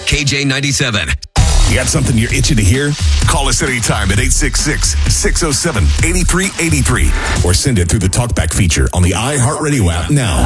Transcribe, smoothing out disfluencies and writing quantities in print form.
KJ97. You got something you're itching to hear? Call us anytime at 866-607-8383 or send it through the TalkBack feature on the iHeartRadio app now.